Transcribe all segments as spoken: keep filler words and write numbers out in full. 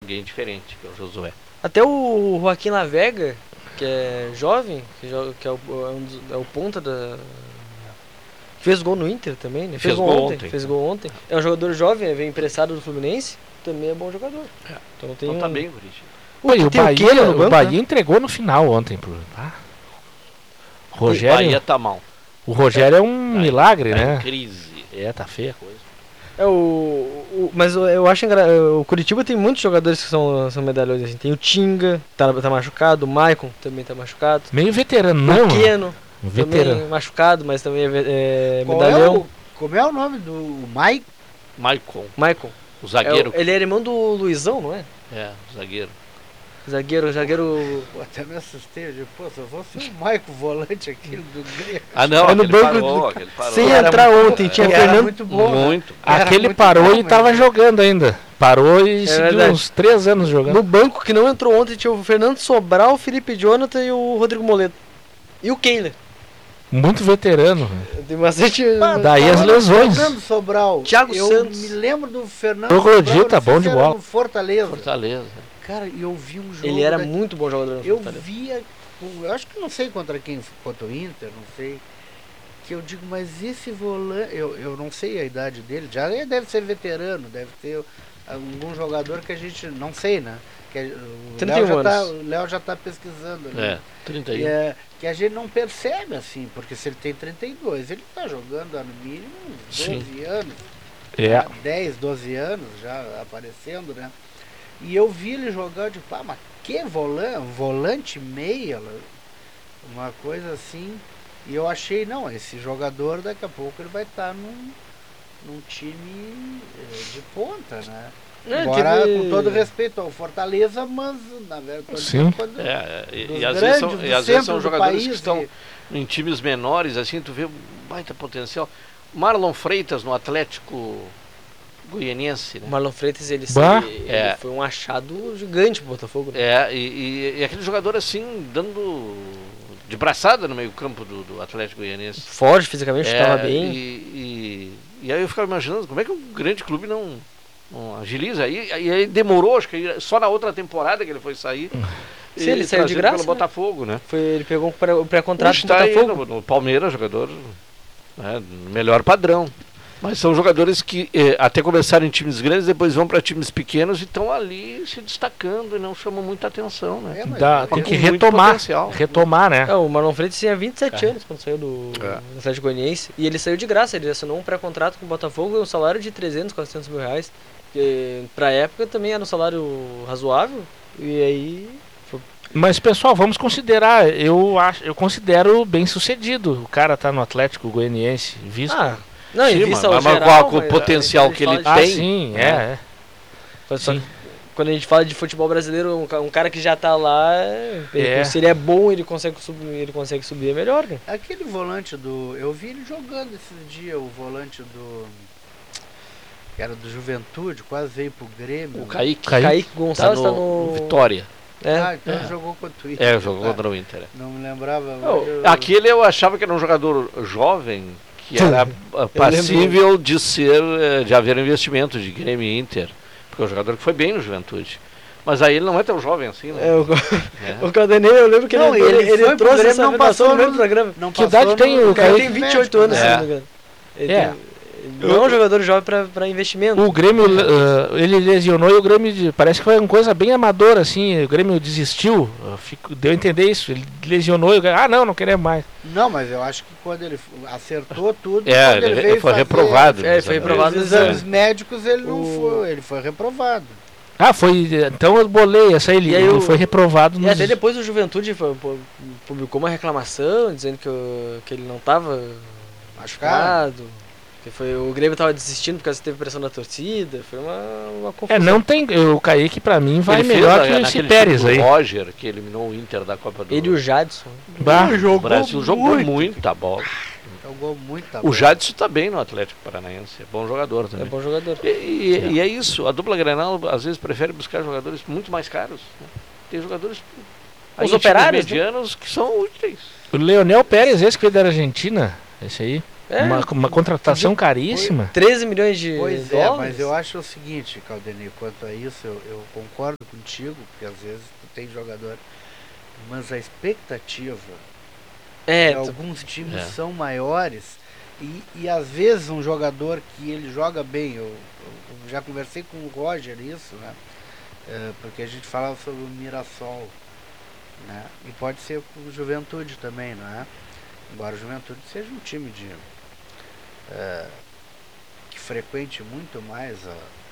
alguém diferente, que é o Josué. Até o Joaquim Lavega, que é jovem, que, joga, que é, o, é, um dos, é o ponta da... Fez gol no Inter também, né? Fez, Fez gol, gol ontem, ontem. Fez gol ontem. É um jogador jovem, vem emprestado do Fluminense, também é bom jogador. É. Então tem Então tá um... bem o Curitiba. Oi, o tem Bahia, o Keno no o banco, Bahia né? entregou no final ontem pro. Ah. O Rogério, Bahia tá mal. o Rogério é um Tá em- milagre, tá né? em crise. É, tá feia a coisa. É o, o mas eu, eu acho engra... o Curitiba tem muitos jogadores que são, são medalhões assim. Tem o Tinga, tá, tá machucado, o Maicon também tá machucado. Meio veterano, não? O Keno Um também veterano. machucado, mas também é, ve- é Qual medalhão. é o, como é o nome do Mike? Maicon, Maicon. o É zagueiro. o- ele é irmão do Luizão, não é? É, o zagueiro. Zagueiro, zagueiro. Pô, até me assustei. Eu digo, pô, só vou ser o Mike, o volante aquele do Grêmio. Ah, não, É no aquele banco parou, do- aquele parou. Sem Era entrar muito- ontem, tinha era Fernando. muito bom. né? Muito. Era Aquele muito parou bom, e mas- tava jogando ainda. Parou e seguiu verdade. uns três anos jogando. No banco que não entrou ontem tinha o Fernando Sobral, o Felipe Jonathan e o Rodrigo Moledo. E o Kehler. Muito veterano. Tem bastante. Ah, Daí as falando do lesões. Fernando Sobral. Thiago eu Santos. me lembro do Fernando Jogou Sobral. Dita, não sei bom se de era bola. no Fortaleza. Fortaleza. Cara, e eu vi um jogo. Ele era daqui- muito bom jogador. no Eu Fortaleza. via. Eu acho que não sei contra quem, contra o Inter, não sei. Que eu digo, mas esse volante. Eu, eu não sei a idade dele. Já ele deve ser veterano, deve ter algum jogador que a gente. Não sei, né? Que a- o trinta e um Léo já, tá, anos. o Léo já tá pesquisando. É, Né? trinta e E um. é, que a gente não percebe assim, porque se ele tem trinta e dois, ele tá jogando há no mínimo uns Sim. doze anos, É. né? dez, doze anos já aparecendo, né? E eu vi ele jogar, eu digo, pá, mas que volante, volante meia, uma coisa assim. E eu achei, não, esse jogador daqui a pouco ele vai estar num, num time eh, de ponta, né? É, Embora, teve- com todo respeito ao Fortaleza, mas na verdade Sim. quando É, e, dos e às vezes são, grandes, e do às vezes centro são do jogadores país, que estão e- em times menores, assim, tu vê um baita potencial. Marlon Freitas no Atlético Goianiense, O né? Marlon Freitas, ele, Bah. ele, ele É. foi um achado gigante pro Botafogo. Né? É, e, e, e aquele jogador assim, dando de braçada no meio campo do, do Atlético Goianiense. Forte fisicamente, É, estava bem. E, e, e aí eu ficava imaginando como é que um grande clube não, não agiliza. E, e aí demorou, acho que só na outra temporada que ele foi sair. Sim, ele e saiu de trazido graça, pelo né? Botafogo, né? Foi, ele pegou um pré- um pré-contrato Hoje com o tá aí Botafogo. no, no Palmeiras, jogador né, melhor padrão. Mas são jogadores que eh, até começaram em times grandes, depois vão para times pequenos e estão ali se destacando e não chamam muita atenção, né? É, mas Dá- é tem com que muito retomar. potencial. Retomar, né? É, o Marlon Freitas tinha vinte e sete anos quando saiu do, É. do Atlético Goianiense. E ele saiu de graça, ele assinou um pré-contrato com o Botafogo e um salário de trezentos, quatrocentos mil reais. Que pra época também era um salário razoável. E aí. Mas, pessoal, vamos considerar. Eu, acho, eu considero bem sucedido. O cara tá no Atlético Goianiense, visto. Ah, não, Sim, em vista mas- ao mas geral, com o mas, potencial a gente que ele fala ah, tem, sim, né? é, é. de- só Sim. que quando a gente fala de futebol brasileiro, um, ca- um cara que já tá lá, ele- É. se ele é bom, ele consegue subir, ele consegue subir, é melhor, né? aquele volante do. Eu vi ele jogando esses dias, o volante do. Que era do Juventude, quase veio pro Grêmio. O Kaique, Kaique. Kaique tá Gonçalves no, tá no. no Vitória. É. Ah, então É. ele jogou contra o Inter. É, jogou Ah, contra o Inter. é. Não me lembrava. Não, mas eu- aquele eu achava que era um jogador jovem que era ah, passível de ser, eh, de haver investimento de Grêmio e Inter, porque é um jogador que foi bem no Juventude. Mas aí ele não é tão jovem assim, né? É, o, É. o Caldenei, eu lembro que Não, ele, ele ele, ele foi pro trouxe Grêmio, essa não revelação passou no meio no- do programa. Não Que passou idade tem no- o O cara Kaique? tem vinte e oito anos, É. se não me engano. Ele É. tem- ele não é um jogador jovem pra, pra investimento. O Grêmio, eh, ele lesionou e o Grêmio, de- parece que foi uma coisa bem amadora, assim, o Grêmio desistiu, eu fico- deu a entender isso, ele lesionou e o Grêmio, ah não, não queremos mais. Não, mas eu acho que quando ele f- acertou tudo, É, quando ele, ele veio foi fazer reprovado. É, nos foi exames. reprovado os nos exames É. médicos, ele não O- foi, ele foi reprovado. Ah, foi, então eu bolei essa, ele, E aí ele o- foi reprovado E nos... até depois o Juventude fu- pu- publicou uma reclamação dizendo que, o- que ele não tava machucado. Que foi, o Grêmio tava desistindo porque teve pressão da torcida. Foi uma, uma confusão. É, não tem, o Kaique pra mim vai Ele fez melhor a- que esse naquele Pérez time do aí. Roger, que eliminou o Inter da Copa do Ele e o Jadson. Bah, O Brasil jogou muita bola. Jogou muita O bola. Jadson tá bem no Atlético Paranaense, é bom jogador É também. bom jogador. E, e- e é isso, a dupla Grenal às vezes prefere buscar jogadores muito mais caros. Né? Tem jogadores aí Os em times operários, né? medianos que são úteis. o Leonel Pérez, esse que veio da Argentina, esse aí. É, uma, uma contratação caríssima. treze milhões de Pois dólares. é, mas eu acho o seguinte, Caldenei, quanto a isso, eu, eu concordo contigo, porque às vezes tu tem jogador, mas a expectativa É, de tu- alguns times É. são maiores e, e às vezes um jogador que ele joga bem, eu, eu- eu já conversei com o Roger isso, né? É, porque a gente falava sobre o Mirassol, né? E pode ser com o Juventude também, não é? Embora o Juventude seja um time de é, que frequente muito mais a,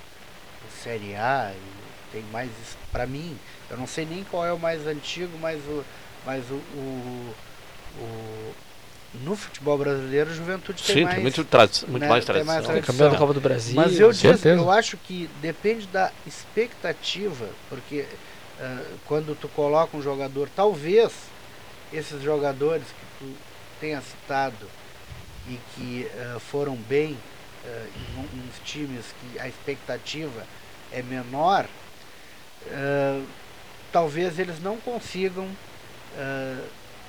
a Série A e tem mais isso para mim. Eu não sei nem qual é o mais antigo, mas o mas o, o, o- no futebol brasileiro o Juventude tem Sim, mais tem muito, tradi- muito né, mais tem mais tradição. é tradição. campeão da Copa do Brasil. Mas eu, com diz, certeza. eu acho que depende da expectativa, porque ah, quando tu coloca um jogador, talvez esses jogadores que tu tenha citado e que ah, foram bem ah, em um- uns times que a expectativa é menor, ah, talvez eles não consigam ah,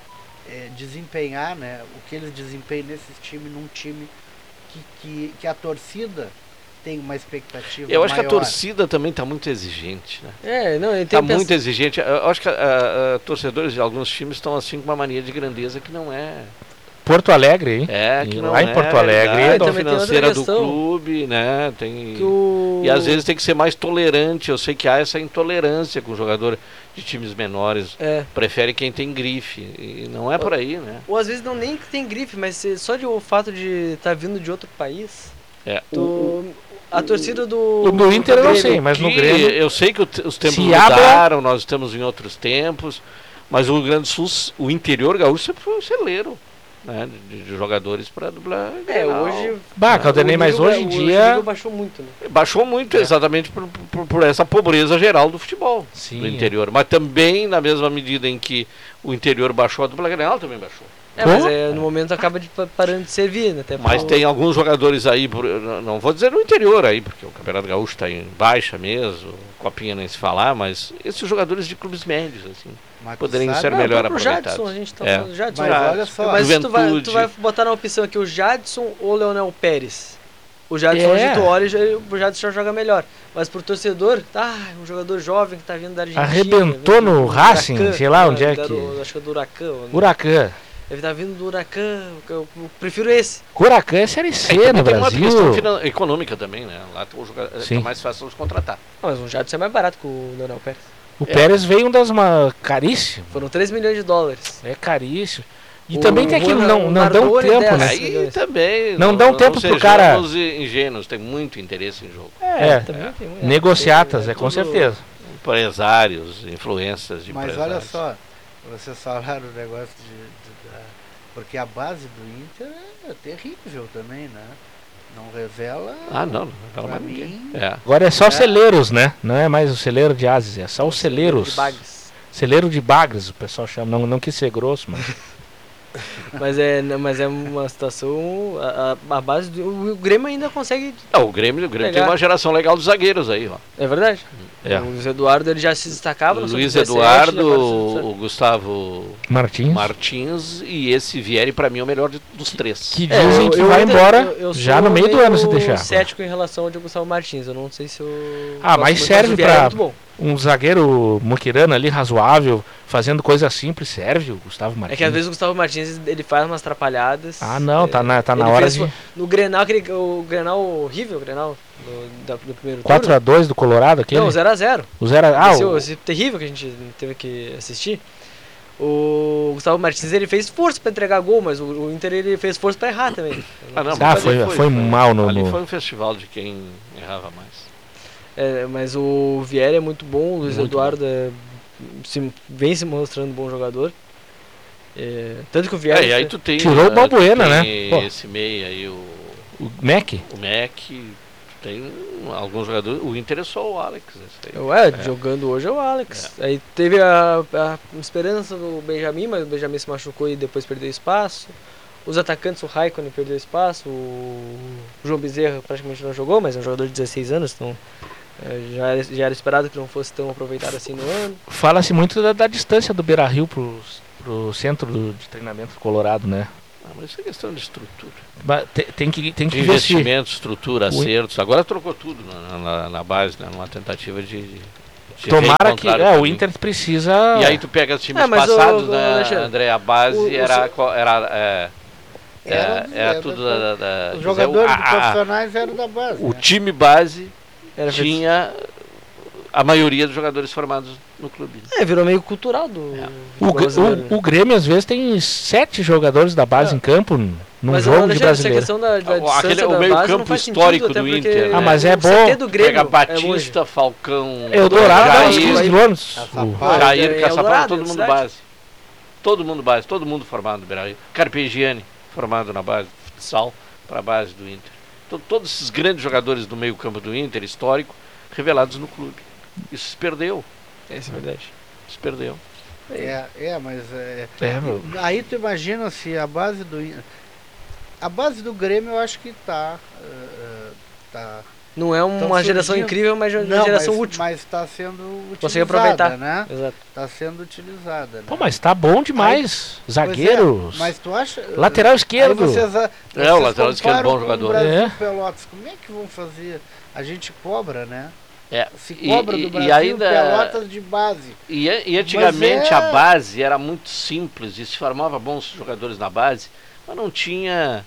eh, desempenhar, né, o que eles desempenham nesses times num time que, que, que a torcida tem uma expectativa Eu acho que a maior. torcida também está muito exigente, né? É, não, ele Está tem muito exigente. Eu acho que ah, ah, torcedores de alguns times estão assim com uma mania de grandeza que não é. Porto Alegre, hein? É, E que lá não em é Porto a Alegre, realidade também tem outra financeira do questão. clube, né? Tem que o... e às vezes tem que ser mais tolerante. Eu sei que há essa intolerância com o jogador de times menores. É. Prefere quem tem grife. E não é por aí, né? Ou às vezes não nem que tem grife, mas se- só de o fato de estar vindo de outro país, É. tu, a torcida do... O do Inter eu não Grêmio- sei, mas no Que Grêmio... eu sei que o te- os tempos Se habla- mudaram, nós estamos em outros tempos, mas o Rio Grande do Sul, o interior gaúcho sempre foi um celeiro, né, de, de jogadores para dublar. É, Grenal. hoje... Bah, Caldenei, o mas nível- hoje em o dia... nível baixou muito, né? Baixou muito, É. exatamente por, por, por essa pobreza geral do futebol Sim. do interior. Mas também, na mesma medida em que o interior baixou, a dupla Grenal também baixou. É, Pô. mas é, no momento acaba de pa- parando de servir, né? Até Mas pro- tem alguns jogadores aí, por- não não vou dizer no interior aí, porque o Campeonato Gaúcho está em baixa mesmo, Copinha nem se falar, mas esses jogadores de clubes médios, assim, Mas tu poderiam sabe- ser Não, melhor o próprio aproveitados. Jadson, a gente tá É. falando do Jadson. Mas né? olha só, Mas tu vai, tu Juventude. vai botar na opção aqui o Jadson ou o Leonel Pérez. O Jadson, É. hoje tu olha, já- o Jadson já joga melhor. Mas pro torcedor, tá, um jogador jovem que tá vindo da Argentina. Arrebentou vindo no do Racing, Huracan, sei lá né, onde é da- que- do- Acho que é do Huracan. né? Huracan. Ele tá vindo do Huracan, eu, eu prefiro esse. Huracan é Série É, C e no também tem uma questão Brasil. finan- econômica também, né? Lá o jogador, Sim. é mais fácil de contratar. Não, mas o Jadson é mais barato que o Leonel Pérez. O É. Pérez veio um das uma... caríssimo. Foram três milhões de dólares. É caríssimo. E O também tem aquilo, Juan não, não dão Nardoni, tempo, dez. né? Aí- Aí milhões. também. Não dá um tempo pro cara- sejamos ingênuos, tem muito interesse em jogo. É, também tem. é, negociatas, tem- é com tudo- certeza. Empresários, influências de Mas empresários. olha só, vocês falaram o negócio de, de- da- porque a base do Inter é terrível também, né? Não revela. Ah, não, não fala Pra mais ninguém. mim- É. Agora é só É. celeiros, né? Não é mais o celeiro de Ases, é só os De celeiros. Bagres. Celeiro de Bagres, o pessoal chama. Não, não quis ser grosso, mas... Mas é, mas é uma situação. A, a- a base do. O Grêmio ainda consegue. Ah, o Grêmio, o Grêmio tem Pegar. uma geração legal de zagueiros aí, ó. É verdade? É. O Luiz Eduardo ele já se destacava no Luiz sub dezessete, Eduardo, agora no sub- o Gustavo Martins. Martins e esse Vieri, pra mim, é o melhor de- dos três. Que É, dizem eu- que eu vai ainda- embora eu- eu já sou no meio do ano se meio deixar. cético em relação ao de Gustavo Martins. Eu não sei se o. Ah, mas serve o Vieira pra- é muito bom. Um zagueiro muquirana ali, razoável, fazendo coisa simples, serve o Gustavo Martins. É que às vezes o Gustavo Martins ele faz umas atrapalhadas. Ah, não, tá na, tá na Ele hora fez de... No Grenal, aquele, o Grenal horrível, o Grenal do, da- do primeiro quatro a dois do Colorado, aquele? turno. Não, zero a zero. O zero a... Ah, esse, o... esse terrível que a gente teve que assistir. O Gustavo Martins ele fez força pra entregar gol, mas o, o Inter ele fez força pra errar também. Ah, não, Ah, mas foi- ali foi mal no- Ali no- foi um festival de quem errava mais. É, mas o Vieira é muito bom, o Luiz Muito Eduardo é- se- vem se mostrando um bom jogador. É, tanto que o Vieira. É, e aí tu tem, Tirou o ah, Balbuena, tu né? tem Pô. esse meio aí, o, o Mac. o Mac, tem alguns jogadores, o Inter é só o Alex. Esse aí. Ué, É. jogando hoje é o Alex. Aí teve a, a esperança do Benjamin, mas o Benjamin se machucou e depois perdeu espaço. Os atacantes, o Raikkonen perdeu espaço, o João Bezerra praticamente não jogou, mas é um jogador de dezesseis anos, então é, já, era, já era esperado que não fosse tão aproveitado assim no ano. Fala-se muito da, da distância do Beira-Rio pro, pro centro do- de treinamento do Colorado, né? Ah, mas isso é questão de estrutura. Ba- Tem, tem que, tem que De investir. investimento, estrutura, O- acertos. Agora trocou tudo na, na, na base, né? Numa tentativa de, de Tomara que reencontrar é, o caminho. Inter precisa. E aí tu pega os times É, mas passados, o- o né, Alexandre, André? A base o- o era, seu- qual- era, é, é, Era- era era tudo da- da, da, da- Os quer jogadores dizer, o- a- a- profissionais eram da base. o né? time base Era feito- tinha a maioria dos jogadores formados no clube. É, virou meio cultural do. É. do O, Gr- brasileiro, né? o, o Grêmio às vezes tem sete jogadores da base É. em campo n- num Mas jogo olha, de gente, essa brasileiro. questão da, da O- aquele- distância o da meio base campo não faz histórico sentido, do até porque Inter, né? Ah, mas é o bom. C T do Grêmio Pega é Batista, Falcão, Eldorado dá uns Jair, quinze quilômetros. Caçapava. Jair, É, Caçapava, Eldorado, todo é mundo cidade. base. Todo mundo base, todo mundo formado no Beira-Rio. Carpegiani, formado na base, futsal, para a base do Inter. Então, todos esses grandes jogadores do meio campo do Inter, histórico, revelados no clube. Isso se perdeu, É, isso é verdade. se perdeu. É, é, mas é, É, meu. aí tu imagina se a base do In- a base do Grêmio eu acho que tá uh, uh, tá Não é uma Tão geração surgindo. incrível, mas é uma não, geração mas, útil. mas tá sendo utilizada, Consegue aproveitar. né? Exato. Tá sendo utilizada, né? Pô, mas tá bom demais. Pois Zagueiros. é, mas tu acha Lateral esquerdo. Aí vocês, a- É, vocês o lateral esquerdo é comparam bom com jogador. o Brasil É. e Pelotas, como é que vão fazer? A gente cobra, né? É. Se E- cobra e- do e Brasil ainda- Pelotas de base. E, e antigamente Mas é- a base era muito simples e se formava bons jogadores na base, mas não tinha.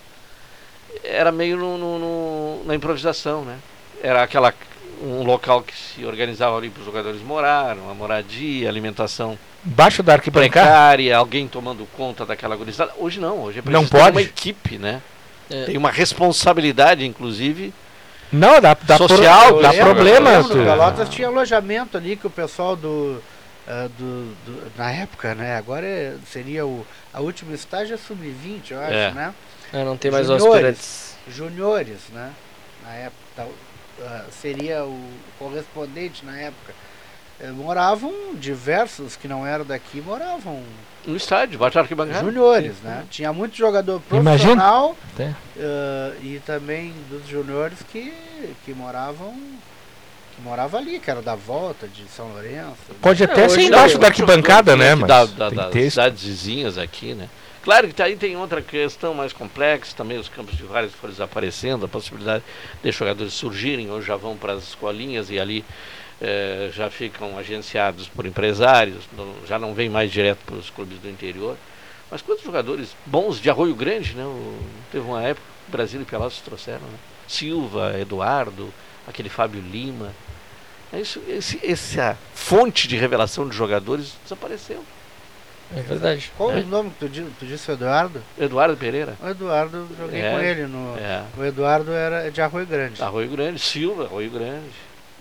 Era meio no, no- no- na improvisação, né? Era aquela um local que se organizava ali para os jogadores morar, uma moradia, alimentação Baixo da arquibancada. precária, alguém tomando conta daquela gurizada. Hoje não, hoje é Não preciso ter pode? uma equipe, né? É. Tem uma responsabilidade, inclusive. Não, dá, dá, Social, pro, dá eu lembro, problema. eu No lembro, Pelotas tinha alojamento ali que o pessoal do, ah, do, do- na época, né? Agora é- seria o a última estágio é sub vinte, eu acho, É. né? Ah, não tem mais Juniores. aspirantes. Juniores, né? Na época tal, ah, seria o correspondente na época. Eh, moravam diversos que não eram daqui, moravam No estádio, bate a arquibancada. juniores, né? Tinha muito jogador Imagina. profissional Até. ah, e também dos juniores que, que moravam que morava ali, que era da volta de São Lourenço. Pode É, até ser hoje embaixo não, da arquibancada, né? Aqui Mas da, da, tem das que ter isso. cidades vizinhas aqui, né? Claro que aí tem outra questão mais complexa, também os campos de vários foram desaparecendo, a possibilidade de jogadores surgirem, hoje já vão para as escolinhas e ali eh, já ficam agenciados por empresários, não- já não vem mais direto para os clubes do interior. Mas quantos jogadores bons de Arroio Grande, né? O- teve uma época que o Brasil e Pelotas trouxeram, né? Silva, Eduardo, aquele Fábio Lima. É isso, esse, essa fonte de revelação de jogadores desapareceu. É verdade. Qual É. o nome que tu, di- tu disse, o Eduardo? Eduardo Pereira. O Eduardo, joguei É, com ele no. É. O Eduardo era de Arroio Grande. Arroio Grande, Silva, Arroio Grande.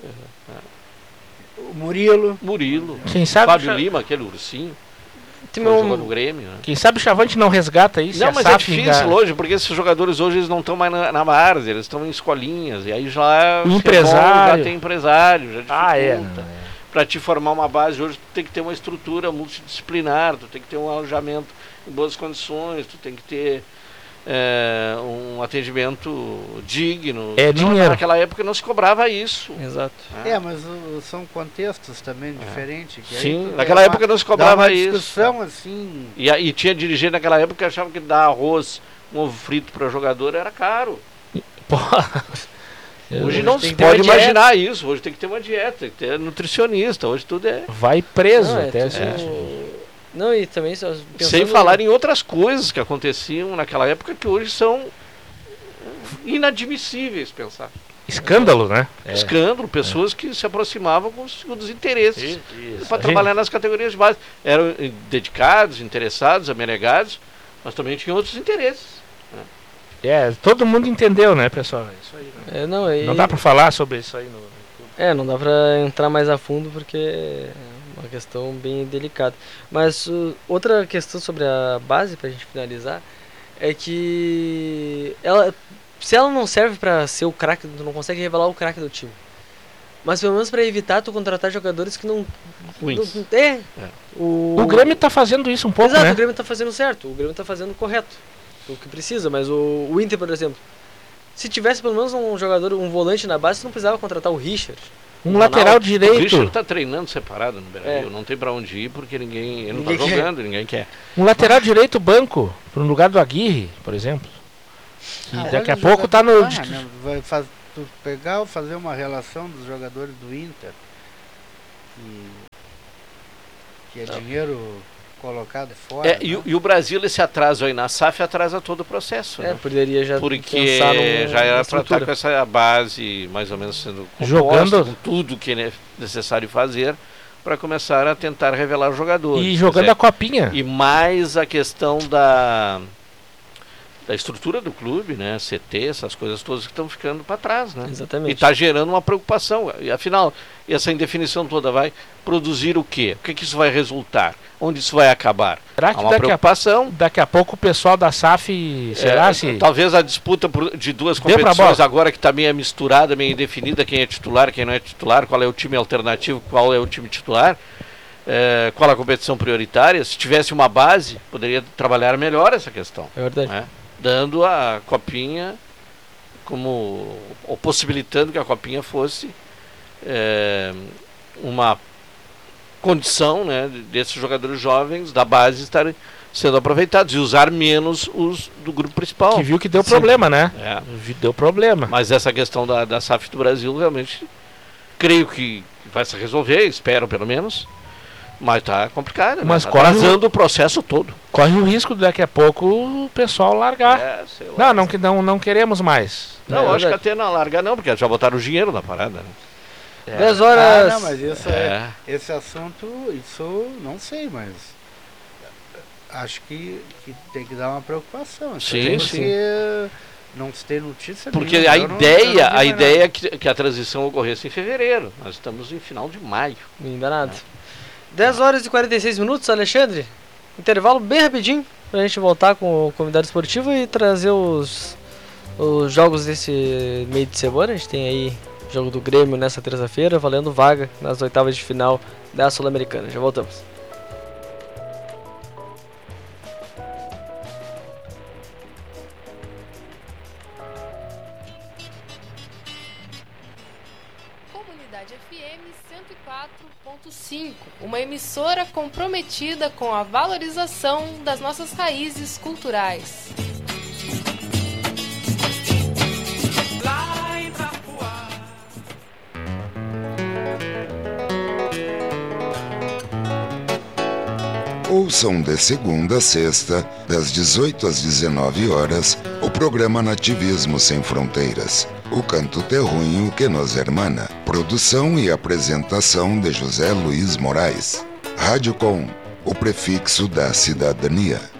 O Murilo. Murilo. Quem sabe, Fábio Cha- Lima, aquele ursinho. Tem Que um- jogou no Grêmio, né? quem sabe o Chavante não resgata isso. Não, mas é difícil hoje, porque esses jogadores hoje eles não estão mais na, na várzea, eles estão em escolinhas. E aí já, O se é empresário. bom, já tem empresário, já dificulta. Ah, é. Para te formar uma base hoje, tu tem que ter uma estrutura multidisciplinar, tu tem que ter um alojamento em boas condições, tu tem que ter é, um atendimento digno. É Não, dinheiro. Naquela época não se cobrava isso. Exato. né? É, mas o- são contextos também diferentes. que aí Sim, tu- naquela é época uma- não se dá cobrava uma isso. discussão assim. E, a- e tinha dirigente naquela época que achava que dar arroz, um ovo frito para jogador era caro. Pô, Hoje Hoje não tem se que ter uma pode dieta. imaginar isso. Hoje tem que ter uma dieta, tem que ter nutricionista. Hoje tudo é. vai preso Não, é até. tudo- assim. Não, e também só Sem pensando- falar em outras coisas que aconteciam naquela época que hoje são inadmissíveis pensar. Escândalo, né? É. Escândalo, pessoas que se aproximavam com os, dos interesses Isso. para trabalhar nas categorias de base. Eram eh, dedicados, interessados, abnegados, mas também tinham outros interesses. É, todo mundo entendeu, né, pessoal? É isso aí, né? É, não, e- Não dá pra falar sobre isso aí no. É, não dá pra entrar mais a fundo porque é uma questão bem delicada. Mas uh, outra questão sobre a base, pra gente finalizar, é que ela, se ela não serve pra ser o craque, tu não consegue revelar o craque do time. Mas pelo menos pra evitar tu contratar jogadores que não... Ruins. não- é. É. O, O Grêmio tá fazendo isso um pouco, Exato, né? o Grêmio tá fazendo certo, o Grêmio tá fazendo correto. O que precisa, mas o, o Inter, por exemplo, se tivesse pelo menos um jogador, um volante na base, você não precisava contratar o Richard. Um lateral O direito. Richard está treinando separado no Beira-Rio, É. não tem para onde ir porque ninguém, ele não Ninguém está quer. jogando, ninguém quer. Um lateral direito banco, no lugar do Aguirre, por exemplo. Que Ah, daqui a olha, pouco tá no. jogador- Ah, né, vai faz, tu pegar, fazer uma relação dos jogadores do Inter, que, que é dinheiro colocado fora. É, e, o- e o Brasil, esse atraso aí na S A F atrasa todo o processo, É, né? poderia já Porque pensar num, já era na para estar estrutura. com essa base mais ou menos sendo composta, Jogando- com tudo que é necessário fazer para começar a tentar revelar os jogadores. E Quer jogando dizer, a copinha. E mais a questão da, da estrutura do clube, né? C T, essas coisas todas que estão ficando para trás, né? Exatamente. E está gerando uma preocupação. E afinal, essa indefinição toda vai produzir o quê? O que, que isso vai resultar? Onde isso vai acabar? Será Há que uma daqui a, preocupação. daqui a pouco o pessoal da S A F, será É, se... Talvez a disputa por- de duas Deu pra competições bola. agora que está meio misturada, meio indefinida, quem é titular, quem não é titular, qual é o time alternativo, qual é o time titular, é, qual a competição prioritária. Se tivesse uma base, poderia trabalhar melhor essa questão, É verdade. né? Dando a copinha como, ou possibilitando que a copinha fosse é, uma condição, né, desses jogadores jovens da base estarem sendo aproveitados e usar menos os do grupo principal. Que viu que deu Sim. problema, né? É. Vi- Deu problema. Mas essa questão da, da S A F do Brasil, realmente, creio que vai se resolver, espero pelo menos, mas está complicado, Mas né? corre o- Atrasando o processo todo. Corre o risco de daqui a pouco o pessoal largar. É, sei lá. Não, não, que- não, não queremos mais. Não, É acho que verdade. até não largar não, porque já botaram o dinheiro na parada, né? dez Ah, horas. não, mas isso é. É. Esse assunto, isso não sei, mas acho que, que tem que dar uma preocupação. Isso Sim, aí, sim. porque não se tem notícia Porque nenhuma. a Eu não- eu não ideia, vi a mais ideia nada. é que, que a transição ocorresse em fevereiro. Nós estamos em final de maio. Ainda nada. dez horas e quarenta e seis minutos, Alexandre. Intervalo bem rapidinho pra gente voltar com o convidado esportivo e trazer os, os jogos desse meio de semana. A gente tem aí o jogo do Grêmio nessa terça-feira, valendo vaga nas oitavas de final da Sul-Americana. Já voltamos. Comunidade F M cento e quatro ponto cinco, uma emissora comprometida com a valorização das nossas raízes culturais. Ouçam de segunda a sexta, das dezoito às dezenove horas, o programa Nativismo Sem Fronteiras, o canto terruinho que nos hermana. Produção e apresentação de José Luiz Moraes. Rádio Com, o prefixo da cidadania.